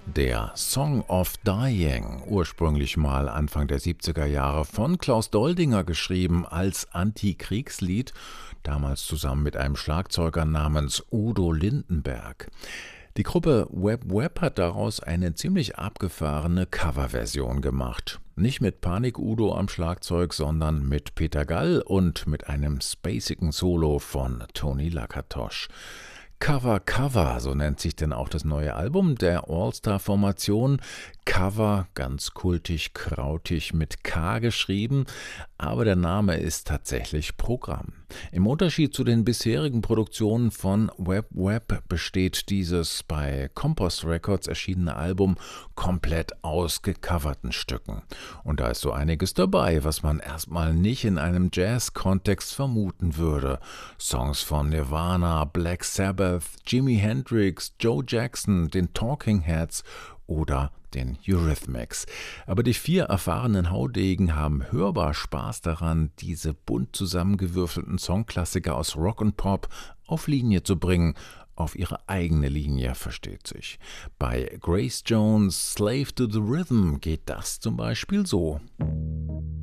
Der Song of Dying, ursprünglich mal Anfang der 70er Jahre von Klaus Doldinger geschrieben als Antikriegslied, damals zusammen mit einem Schlagzeuger namens Udo Lindenberg. Die Gruppe Web Web hat daraus eine ziemlich abgefahrene Coverversion gemacht. Nicht mit Panik Udo am Schlagzeug, sondern mit Peter Gall und mit einem spacigen Solo von Tony Lakatosch. Cover, Cover, so nennt sich denn auch das neue Album der All-Star-Formation. Cover, ganz kultig, krautig mit K geschrieben, aber der Name ist tatsächlich Programm. Im Unterschied zu den bisherigen Produktionen von Web Web besteht dieses bei Compost Records erschienene Album komplett aus gecoverten Stücken. Und da ist so einiges dabei, was man erstmal nicht in einem Jazz-Kontext vermuten würde. Songs von Nirvana, Black Sabbath, Jimi Hendrix, Joe Jackson, den Talking Heads oder den Eurythmics. Aber die 4 erfahrenen Haudegen haben hörbar Spaß daran, diese bunt zusammengewürfelten Songklassiker aus Rock und Pop auf Linie zu bringen. Auf ihre eigene Linie, versteht sich. Bei Grace Jones' Slave to the Rhythm geht das zum Beispiel so.